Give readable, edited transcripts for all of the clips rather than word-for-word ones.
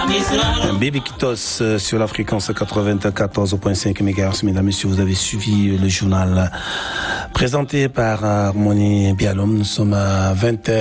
Baby Kitos sur la fréquence 94.5 MHz. Mesdames et messieurs, vous avez suivi le journal présenté par Harmonie Bialom. Nous sommes à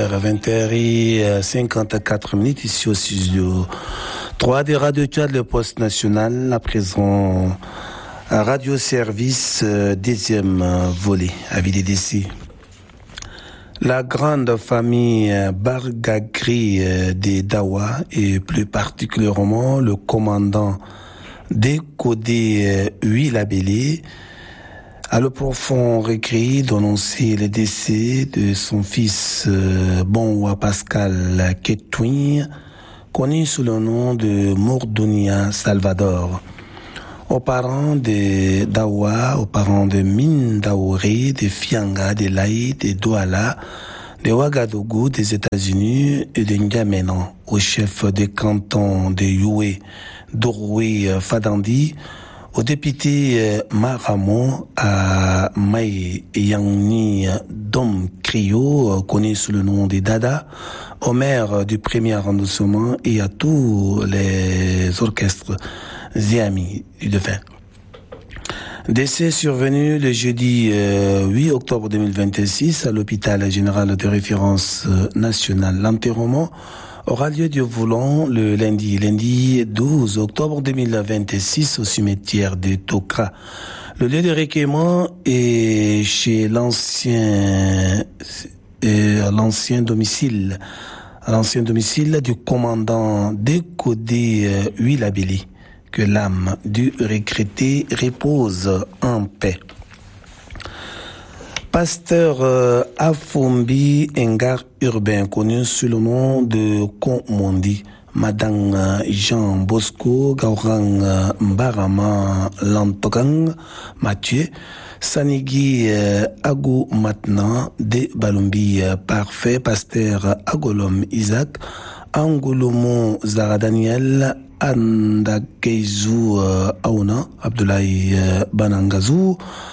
20h54 ici au studio 3 des radios Tchad, le poste national. À présent, radio service, deuxième volet, avis des décès. La grande famille Bargagri des Dawa et plus particulièrement le commandant Décodé Huilabélé a le profond regret d'annoncer le décès de son fils Bonwa Pascal Ketouin, connu sous le nom de Mordonia Salvador. Aux parents de Dawa, aux parents de Mine Daoré, de Fianga, de Laï, de Douala, de Ouagadougou, des États-Unis et de N'Djamena, au chef de canton de Youé, Doroué Fadandi, au député Maramo à Maï Yangni Dom Krio, connu sous le nom de Dada, au maire du premier arrondissement et à tous les orchestres et amis du défunt. Décès survenu le jeudi 8 octobre 2026 à l'hôpital général de référence nationale. L'enterrement aura lieu du volant le lundi 12 octobre 2026 au cimetière de Tokra. Le lieu de recueillement est chez l'ancien domicile du commandant Décodé Huilabélé. Que l'âme du regretté repose en paix. Pasteur Afombi Engar urbain, connu sous le nom de Komondi, Madame Jean Bosco, Gaurang Mbarama Lantogang, Mathieu, Sanigi Agou Matna, de Balumbi Parfait, Pasteur Agolom Isaac, Angolomo Zara Daniel, Anda Keizu Aouna, Abdoulaye Banangazou,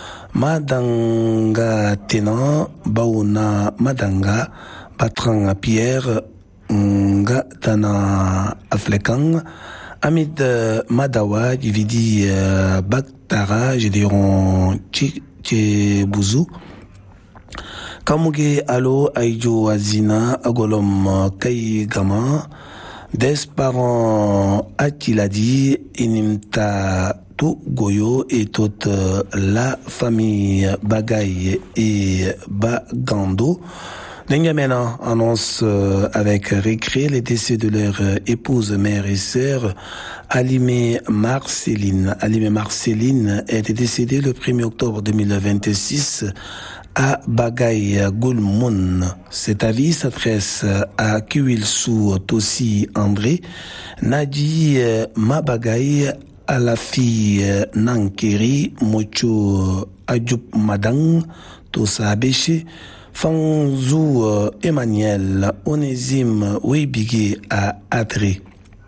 Madanga Tena, Baouna Madanga, Batran Pierre, Nga Dana Aflekan, Hamid Madawa, Dividi Baktara, Gédéron Tchebouzou, Kamuge Alo Aïdjo Azina, Agolom Kaigama, des parents Atiladi, Inimta tout Goyo et toute la famille Bagay et Bagando. N'Djamena annonce avec regret les décès de leur épouse, mère et sœur, Alimé Marceline. Alimé Marceline est décédée le 1er octobre 2026 à Bagay Goulmoun. Cet avis s'adresse à Kiwilsou Tossi André, Nadi Mabagay, à la fille Nankeri Mocho Adjup Madang, Tosa Abéché, Fanzou Emmanuel, Onésime Ouibigé à Adré.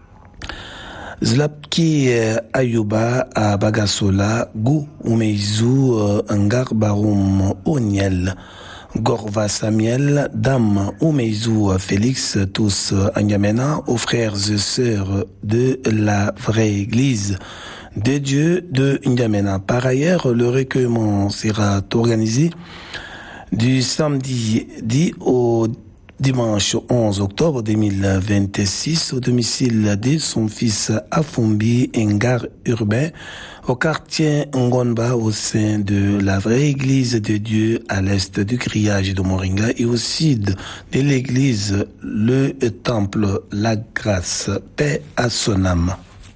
Zlapki Ayuba à Bagasola, Gou Umeizu Ngar Barum Oniel, Gorva Samuel, Dame Umeizu Félix, tous N'Djamena, aux frères et sœurs de la vraie Église de Dieu de N'Djamena. Par ailleurs, le recueillement sera organisé du samedi 10 au dimanche 11 octobre 2026 au domicile de son fils Afombi Engar urbain au quartier Ngonba au sein de la vraie église de Dieu à l'est du grillage de Moringa et au sud de l'église le temple La Grâce. Paix à son âme.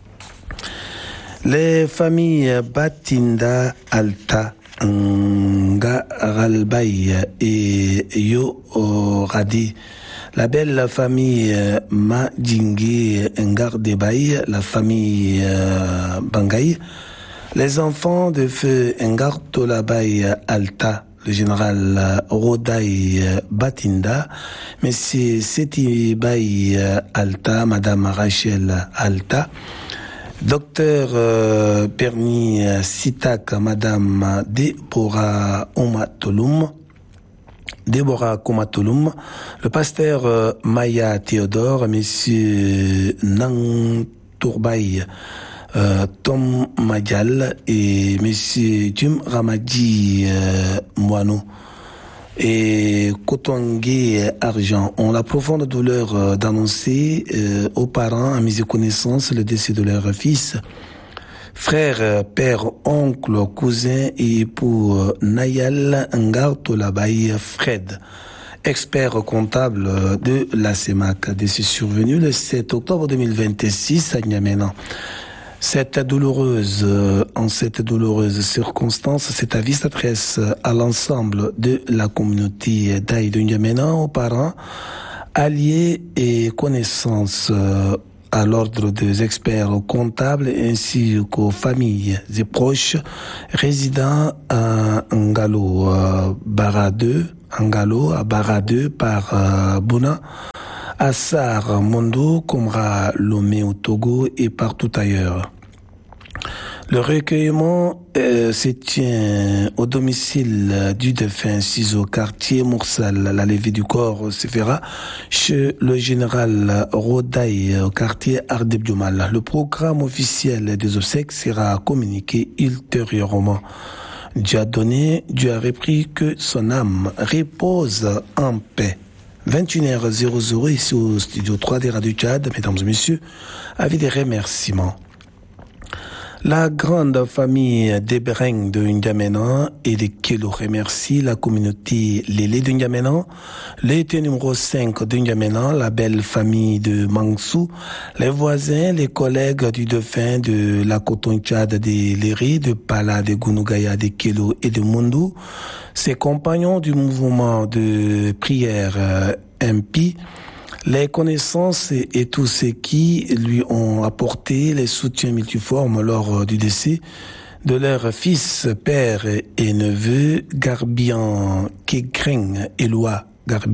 Les familles Batinda Alta Nga Ralbaï et Yo Radi, la belle famille Madjingue Ngardebaï, la famille Bangaï, les enfants de feu Ngar Tolabaï Alta, le général Rodaï Batinda, monsieur Seti Baï Alta, madame Rachel Alta, Docteur Perni Sitak, Madame Deborah Komatolum, le pasteur Maya Théodore, Monsieur Tourbaï, Tom Madial et M. Jim Ramadi Moano et Kotongé Argent ont la profonde douleur d'annoncer aux parents, amis et connaissances, le décès de leur fils, frère, père, oncle, cousin et pour Nayal Ngartolabay Fred, expert comptable de la CEMAC. Décès survenu le 7 octobre 2026 à N'Djamena. En cette douloureuse circonstance, cet avis s'adresse à l'ensemble de la communauté d'Aïe de N'Djamena, aux parents, alliés et connaissances, à l'ordre des experts comptables ainsi qu'aux familles et proches résidant à Ngalo, Bara 2, à Bara 2 par Bouna, Assar, Mondo, Komra, Lomé au Togo et partout ailleurs. Le recueillement se tient au domicile du défunt, 6 au quartier Moursal. La levée du corps se fera chez le général Rodaï au quartier Ardebdoumal. Le programme officiel des obsèques sera communiqué ultérieurement. Dieu a repris que son âme repose en paix. 21h00 ici au studio 3 des Radio Tchad, mesdames et messieurs, avec des remerciements. La grande famille d'Ebereng de N'Djamena et de Kelo remercie la communauté Lélé de N'Djamena, l'été numéro 5 de N'Djamena, la belle famille de Mangsou, les voisins, les collègues du défunt de la Coton Tchad de Léry, de Pala, de Gounougaya, de Kelo et de Mundu, ses compagnons du mouvement de prière MP, les connaissances et tous ceux qui lui ont apporté les soutiens multiformes lors du décès de leur fils, père et neveu, Garbian Kekring Eloi.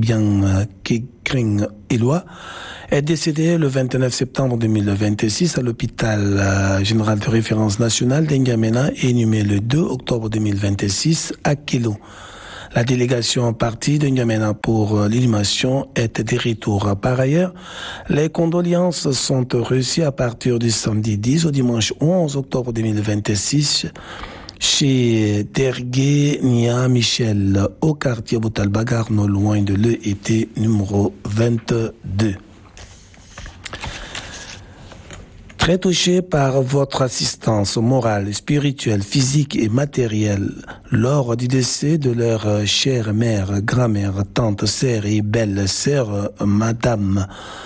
Est décédé le 29 septembre 2026 à l'hôpital général de référence nationale d'N'Djamena et inhumé le 2 octobre 2026 à Kelo. La délégation partie de N'Djamena pour l'inhumation est de retour. Par ailleurs, les condoléances sont reçues à partir du samedi 10 au dimanche 11 octobre 2026 chez Dergué Nia Michel au quartier Boutalbagar, non loin de l'ET numéro 22. Très touchés par votre assistance morale, spirituelle, physique et matérielle lors du décès de leur chère mère, grand-mère, tante, sœur et belle-sœur, Madame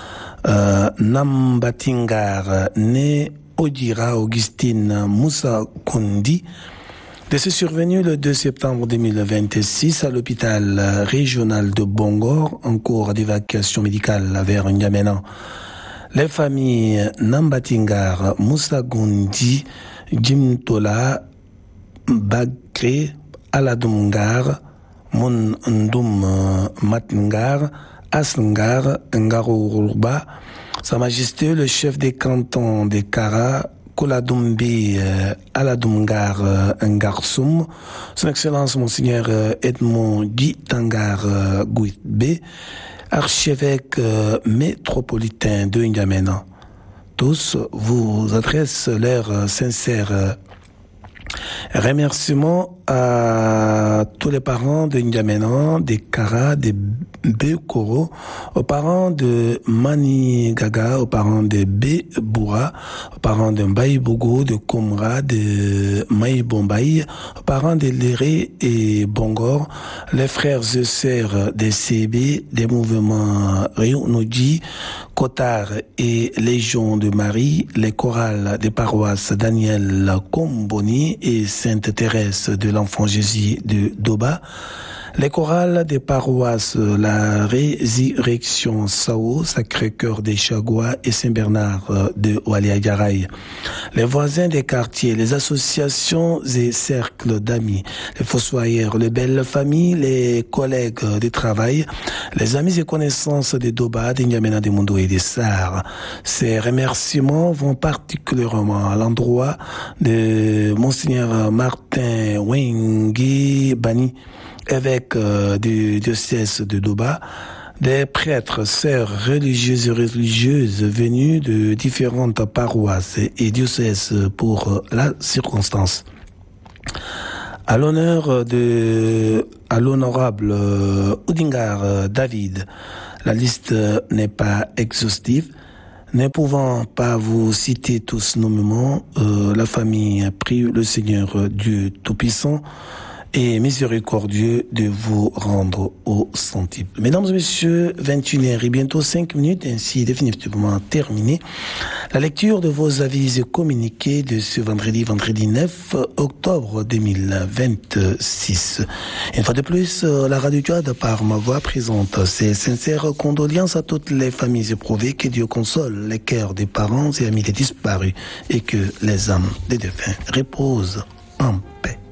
Nambatingar, née Odira Augustine Moussa Kondi, décès survenu le 2 septembre 2026 à l'hôpital régional de Bongor, en cours d'évacuation médicale vers N'Djamena. Les familles Nambatingar, Moussa Gondi, Jimtola, Bagre, Aladumgar, Mondum Matngar, Asngar, Ngarourouba, Sa Majesté le chef des cantons de Kara, Koladumbi, Aladumgar, Ngarsum, Son Excellence Monseigneur Edmond Di Tangar Gouitbe, archevêque métropolitain de N'Djamena. Tous vous adressent leurs sincères remerciements à tous les parents de N'Djamena, des Kara, des Bekoro, aux parents de Mani Gaga, aux parents de Boura, aux parents de Mbaye Bogo, de Komra, de Maï Bombaï, aux parents de Léré et Bongor, les frères et sœurs des CB, des mouvements Ryunoji, Kotar et Légion de Marie, les chorales des paroisses Daniel Komboni et Sainte Thérèse de l'Enfant Jésus de Doba, les chorales des paroisses La Résurrection Sao, Sacré-Cœur des Chagua et Saint-Bernard de Oualiagaray, les voisins des quartiers, les associations et cercles d'amis, les fossoyeurs, les belles familles, les collègues de travail, les amis et connaissances de Doba, de N'Djamena, de Mundo et de Sar. Ces remerciements vont particulièrement à l'endroit de Monseigneur Martin Wengi Bani, évêque du diocèse de Doba, des prêtres, sœurs religieuses et religieuses venus de différentes paroisses et diocèses pour la circonstance. À l'honorable Oudingar David, la liste n'est pas exhaustive. Ne pouvant pas vous citer tous nommément, la famille prie le Seigneur Dieu Tout-Puissant et miséricordieux de vous rendre au centuple. Mesdames et messieurs, 21h et bientôt 5 minutes, ainsi définitivement terminé. La lecture de vos avis et communiqués de ce vendredi 9 octobre 2026. Une fois de plus, la radio Diade par ma voix présente ses sincères condoléances à toutes les familles éprouvées. Que Dieu console les cœurs des parents et amis des disparus et que les âmes des défunts reposent en paix.